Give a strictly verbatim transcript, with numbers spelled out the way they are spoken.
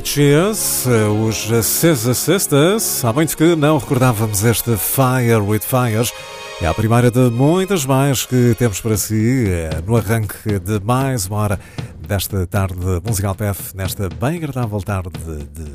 Cheers, os Scissor Sisters. Há muito que não recordávamos este Fire with Fires. É a primeira de muitas mais que temos para si no arranque de mais uma hora desta tarde musical P F, nesta bem agradável tarde de